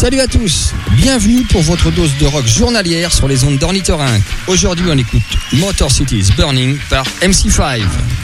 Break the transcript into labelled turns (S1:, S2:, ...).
S1: Salut à tous, bienvenue pour votre dose de rock journalière sur les ondes d'Ornithorynque. Aujourd'hui on écoute Motor City is Burning par MC5.